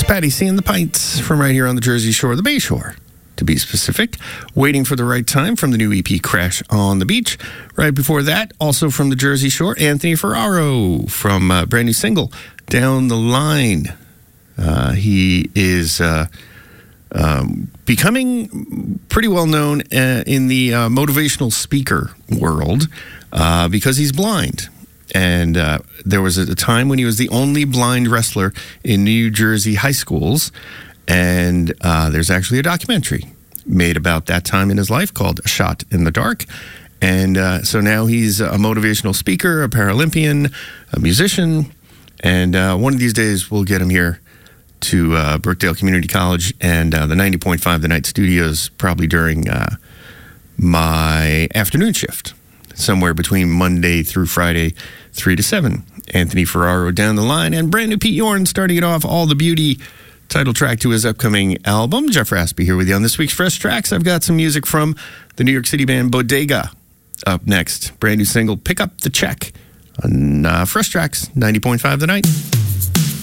Patty C and the Pints from right here on the Jersey Shore, the Bay Shore, to be specific. Waiting for the Right Time from the new EP Crash on the Beach. Right before that, also from the Jersey Shore, Anthony Ferraro from a brand new single, Down the Line. He is becoming pretty well known in the motivational speaker world because he's blind. And there was a time when he was the only blind wrestler in New Jersey high schools. And there's actually a documentary made about that time in his life called A Shot in the Dark. And so now he's a motivational speaker, a Paralympian, a musician. And one of these days we'll get him here to Brookdale Community College and the 90.5 The Night Studios, probably during my afternoon shift, somewhere between Monday through Friday, 3 to 7. Anthony Ferraro Down the Line, and brand new Pete Yorn starting it off, All the Beauty, title track to his upcoming album. Jeff Raspy here with you on this week's Fresh Tracks. I've got some music from the New York City band Bodega up next. Brand new single, Pick Up the Check, on Fresh Tracks, 90.5 The Night.